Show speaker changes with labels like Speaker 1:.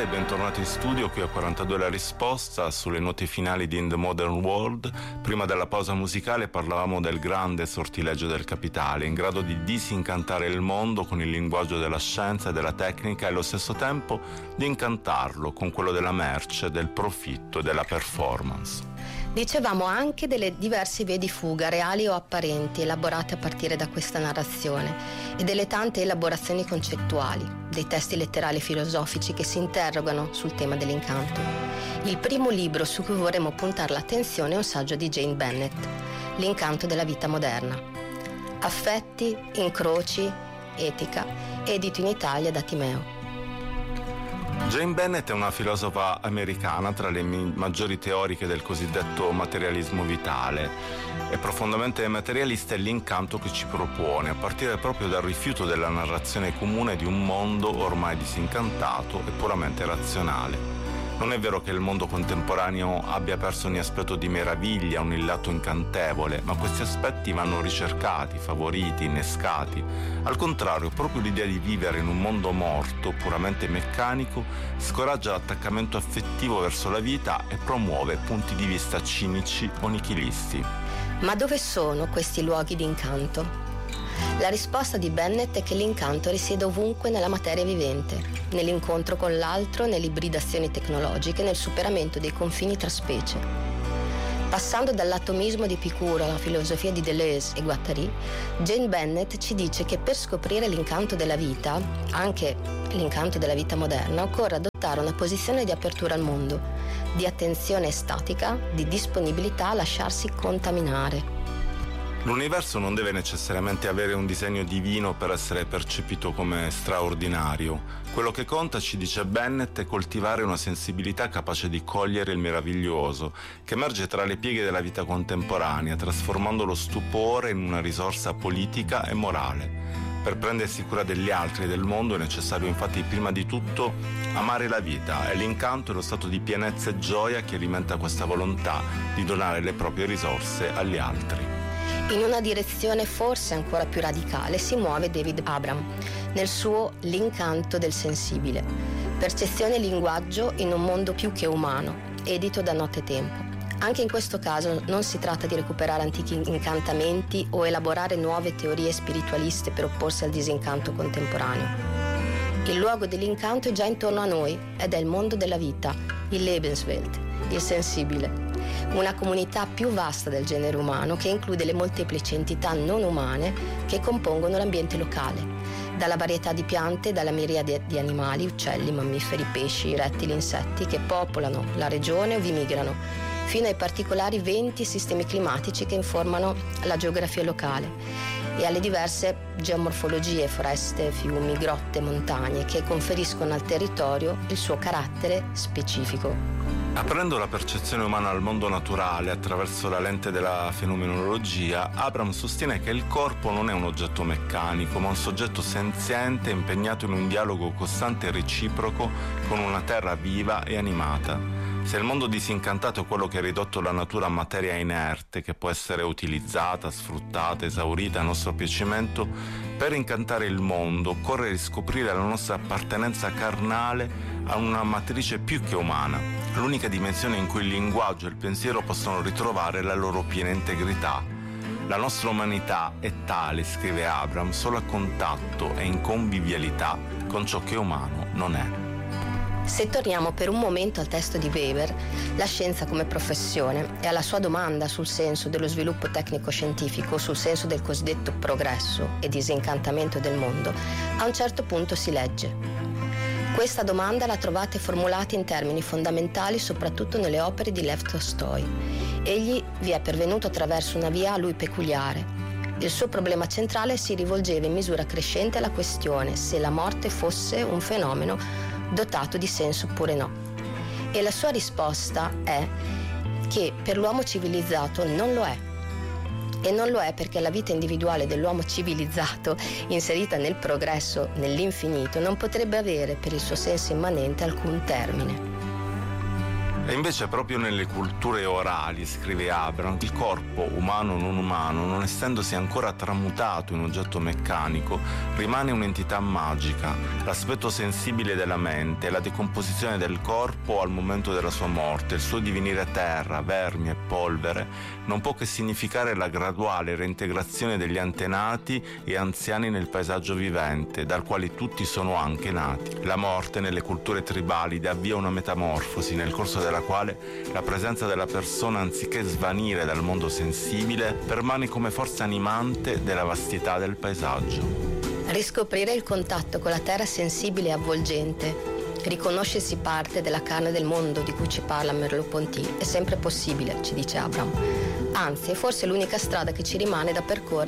Speaker 1: e bentornati in studio. Qui a 42 la risposta sulle note finali di In the Modern World. Prima della pausa musicale parlavamo del grande sortileggio del capitale, in grado di disincantare il mondo con il linguaggio della scienza e della tecnica e allo stesso tempo di incantarlo con quello della merce, del profitto e della performance.
Speaker 2: Dicevamo anche delle diverse vie di fuga, reali o apparenti, elaborate a partire da questa narrazione, e delle tante elaborazioni concettuali, dei testi letterali e filosofici che si interrogano sul tema dell'incanto. Il primo libro su cui vorremmo puntare l'attenzione è un saggio di Jane Bennett, L'incanto della vita moderna. Affetti, incroci, etica, edito in Italia da Timeo.
Speaker 1: Jane Bennett è una filosofa americana tra le maggiori teoriche del cosiddetto materialismo vitale. È profondamente materialista e l'incanto che ci propone, a partire proprio dal rifiuto della narrazione comune di un mondo ormai disincantato e puramente razionale. Non è vero che il mondo contemporaneo abbia perso ogni aspetto di meraviglia, ogni lato incantevole, ma questi aspetti vanno ricercati, favoriti, innescati. Al contrario, proprio l'idea di vivere in un mondo morto, puramente meccanico, scoraggia l'attaccamento affettivo verso la vita e promuove punti di vista cinici o nichilisti.
Speaker 2: Ma dove sono questi luoghi di incanto? La risposta di Bennett è che l'incanto risiede ovunque nella materia vivente, nell'incontro con l'altro, nelle ibridazioni tecnologiche, nel superamento dei confini tra specie. Passando dall'atomismo di Epicuro alla filosofia di Deleuze e Guattari, Jane Bennett ci dice che per scoprire l'incanto della vita, anche l'incanto della vita moderna, occorre adottare una posizione di apertura al mondo, di attenzione estatica, di disponibilità a lasciarsi contaminare.
Speaker 1: L'universo non deve necessariamente avere un disegno divino per essere percepito come straordinario. Quello che conta, ci dice Bennett, è coltivare una sensibilità capace di cogliere il meraviglioso, che emerge tra le pieghe della vita contemporanea, trasformando lo stupore in una risorsa politica e morale. Per prendersi cura degli altri e del mondo è necessario infatti prima di tutto amare la vita, e l'incanto è lo stato di pienezza e gioia che alimenta questa volontà di donare le proprie risorse agli altri.
Speaker 2: In una direzione forse ancora più radicale si muove David Abram nel suo L'incanto del sensibile, percezione e linguaggio in un mondo più che umano, edito da Nottetempo. Anche in questo caso non si tratta di recuperare antichi incantamenti o elaborare nuove teorie spiritualiste per opporsi al disincanto contemporaneo. Il luogo dell'incanto è già intorno a noi ed è il mondo della vita, il Lebenswelt, il sensibile. Una comunità più vasta del genere umano che include le molteplici entità non umane che compongono l'ambiente locale, dalla varietà di piante, dalla miriade di animali, uccelli, mammiferi, pesci, rettili, insetti che popolano la regione o vi migrano, fino ai particolari venti e sistemi climatici che informano la geografia locale e alle diverse geomorfologie, foreste, fiumi, grotte, montagne che conferiscono al territorio il suo carattere specifico.
Speaker 1: Aprendo la percezione umana al mondo naturale attraverso la lente della fenomenologia, Abram sostiene che il corpo non è un oggetto meccanico, ma un soggetto senziente impegnato in un dialogo costante e reciproco con una terra viva e animata. Se il mondo disincantato è quello che ha ridotto la natura a materia inerte, che può essere utilizzata, sfruttata, esaurita a nostro piacimento, per incantare il mondo occorre riscoprire la nostra appartenenza carnale a una matrice più che umana, l'unica dimensione in cui il linguaggio e il pensiero possono ritrovare la loro piena integrità. La nostra umanità è tale, scrive Abram, solo a contatto e in convivialità con ciò che umano non è.
Speaker 2: Se torniamo per un momento al testo di Weber, la scienza come professione, e alla sua domanda sul senso dello sviluppo tecnico-scientifico, sul senso del cosiddetto progresso e disincantamento del mondo, a un certo punto si legge: questa domanda la trovate formulata in termini fondamentali soprattutto nelle opere di Lev Tolstoi. Egli vi è pervenuto attraverso una via a lui peculiare. Il suo problema centrale si rivolgeva in misura crescente alla questione se la morte fosse un fenomeno dotato di senso oppure no. E la sua risposta è che per l'uomo civilizzato non lo è. E non lo è perché la vita individuale dell'uomo civilizzato, inserita nel progresso, nell'infinito, non potrebbe avere per il suo senso immanente alcun termine.
Speaker 1: E invece proprio nelle culture orali, scrive Abram, il corpo umano o non umano, non essendosi ancora tramutato in oggetto meccanico, rimane un'entità magica, l'aspetto sensibile della mente, la decomposizione del corpo al momento della sua morte, il suo divenire terra, vermi e polvere, non può che significare la graduale reintegrazione degli antenati e anziani nel paesaggio vivente, dal quale tutti sono anche nati. La morte nelle culture tribali dà via una metamorfosi nel corso della quale la presenza della persona, anziché svanire dal mondo sensibile, permane come forza animante della vastità del paesaggio.
Speaker 2: Riscoprire il contatto con la terra sensibile e avvolgente, riconoscersi parte della carne del mondo di cui ci parla Merleau-Ponty, è sempre possibile, ci dice Abram. Anzi, è forse l'unica strada che ci rimane da percorrere